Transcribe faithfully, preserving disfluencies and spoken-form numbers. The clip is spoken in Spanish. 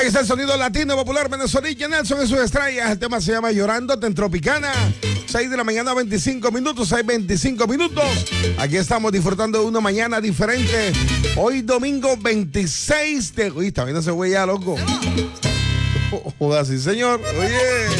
Es el sonido latino popular venezolano. Nelson y sus estrellas. El tema se llama Llorándote en Tropicana. seis de la mañana, veinticinco minutos. seis, veinticinco minutos. Aquí estamos disfrutando de una mañana diferente. Hoy domingo veintiséis de... Uy, está viendo ese güey ya, loco. Joder, sí, señor. Oye.